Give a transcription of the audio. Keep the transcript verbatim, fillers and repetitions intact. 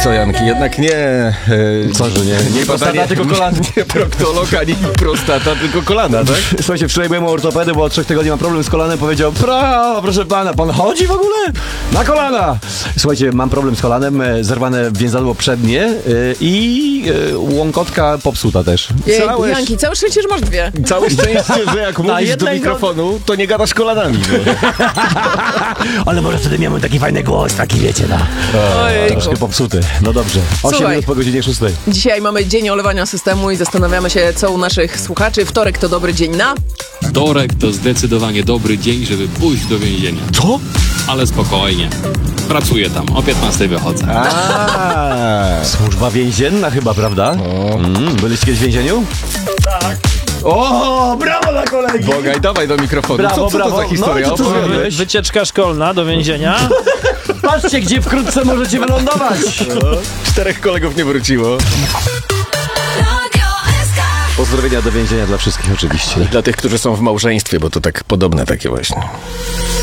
co, Janki, jednak nie... E, Co, że nie? Nie prostata, tylko kolana. Nie proktolog, ani prostata, tylko kolana, tak? Słuchajcie, wczoraj byłem u ortopedy, bo od trzech tygodni mam problem z kolanem. Powiedział, pra, proszę pana, pan chodzi w ogóle? Na kolana! Słuchajcie, mam problem z kolanem, e, zerwane więzadło przednie e, i e, łąkotka popsuta też. Jej, Całe- Janki, całe szczęście, że masz dwie. Całe szczęście, że jak mówisz do jednej mikrofonu, to nie gadasz kolanami. No. Ale może wtedy miałem taki fajny głos, taki wiecie, no. Ojejku. Troszkę popsuty. No dobrze. osiem Słuchaj. minut po godzinie szóstej. Dzisiaj mamy dzień olewania systemu i zastanawiamy się, co u naszych słuchaczy. Wtorek to dobry dzień na... Wtorek to zdecydowanie dobry dzień, żeby pójść do więzienia. Co? Ale spokojnie. Pracuję tam, o piętnastej wychodzę. A, służba więzienna chyba, prawda? Mm, byliście kiedyś w więzieniu? Tak. O, brawo dla kolegi! Bogaj, dawaj do mikrofonu. Brawo, co, co brawo. to za historia? No, co to Opowiadaj. zrobiłeś? Wycieczka szkolna do więzienia. Patrzcie, gdzie wkrótce możecie wylądować. Czterech kolegów nie wróciło. Pozdrowienia do więzienia dla wszystkich oczywiście. Dla tych, którzy są w małżeństwie, bo to tak podobne takie właśnie.